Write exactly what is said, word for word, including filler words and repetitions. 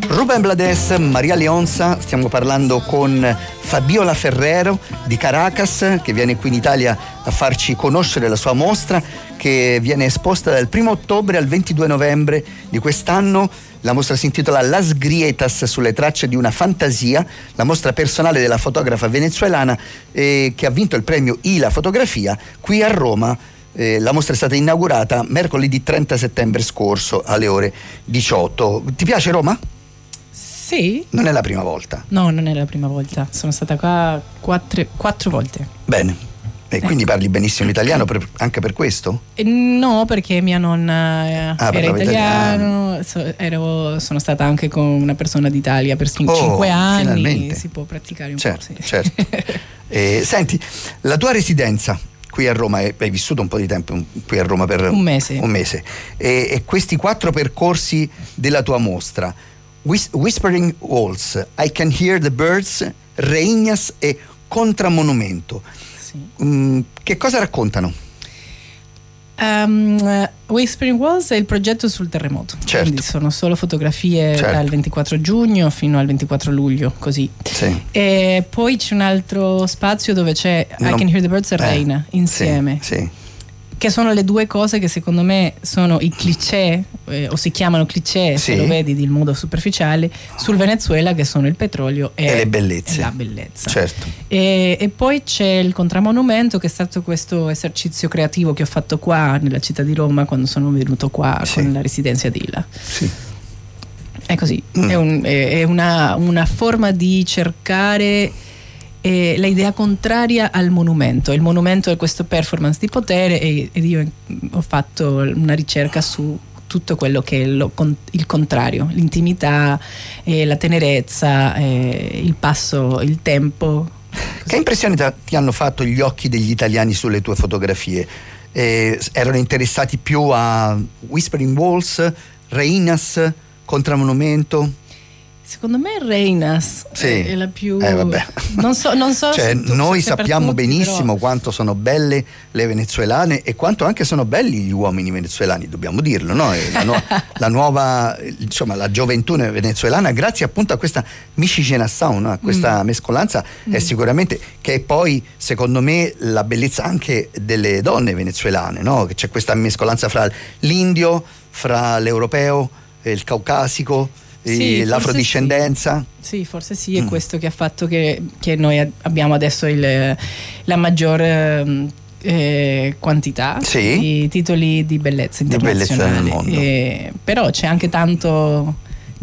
Rubén Blades, Maria Leonza, stiamo parlando con Fabiola Ferrero di Caracas, che viene qui in Italia a farci conoscere la sua mostra, che viene esposta dal primo ottobre al ventidue novembre di quest'anno. La mostra si intitola Las Grietas, sulle tracce di una fantasia, la mostra personale della fotografa venezuelana eh, che ha vinto il premio I L A Fotografia qui a Roma. Eh, la mostra è stata inaugurata mercoledì trenta settembre scorso alle ore diciotto. Ti piace Roma? Sì. Non è la prima volta? No, non è la prima volta. Sono stata qua quattro, quattro volte. Bene. E ecco. Quindi parli benissimo italiano per, anche per questo? E no, perché mia nonna eh, ah, era italiano, italiano. So, ero, sono stata anche con una persona d'Italia per cin- oh, cinque anni. Finalmente. Si può praticare un certo, po'. Sì. Certo. eh, senti, la tua residenza qui a Roma, hai vissuto un po' di tempo qui a Roma per un mese, un mese. E, e questi quattro percorsi della tua mostra, Whis- Whispering Walls, I Can Hear the Birds, Reinas e Contramonumento, sì. mm, che cosa raccontano? Um, Whispering Walls è il progetto sul terremoto, certo. Quindi sono solo fotografie, certo. Dal ventiquattro giugno fino al ventiquattro luglio, così. Sì. E poi c'è un altro spazio dove c'è non... I Can Hear the Birds e eh, Reina insieme, sì, sì. Che sono le due cose che secondo me sono i cliché, eh, o si chiamano cliché, sì. Se lo vedi di modo superficiale, sul Venezuela, che sono il petrolio e, e le bellezze. E la bellezza. Certo. E, e poi c'è il Contramonumento, che è stato questo esercizio creativo che ho fatto qua nella città di Roma quando sono venuto qua, sì. Con la residenza di I L A. Sì. È così, mm. è, un, è, è una, una forma di cercare eh, l'idea contraria al monumento. Il monumento è questo performance di potere e, ed io ho fatto una ricerca su tutto quello che è lo, il contrario, l'intimità, eh, la tenerezza, eh, il passo, il tempo. Così. Che impressione ti hanno fatto gli occhi degli italiani sulle tue fotografie? Eh, erano interessati più a Whispering Walls, Reinas, Contramonumento? Secondo me Reinas sì. è la più eh, vabbè. non so, non so cioè, se tu, noi se sappiamo tutti, benissimo però... quanto sono belle le venezuelane e quanto anche sono belli gli uomini venezuelani, dobbiamo dirlo, no? La, nu- la nuova, insomma, la gioventù venezuelana, grazie appunto a questa miscigenazione, no? A questa mm. mescolanza, mm. è sicuramente che è poi secondo me la bellezza anche delle donne venezuelane, no? Che c'è questa mescolanza fra l'indio, fra l'europeo, il caucasico. Sì, l'afrodiscendenza. Sì. sì, forse sì, è mm. questo che ha fatto che, che noi abbiamo adesso il, la maggior eh, quantità sì. di titoli di bellezza internazionale. Di bellezza nel mondo. Eh, però c'è anche tanto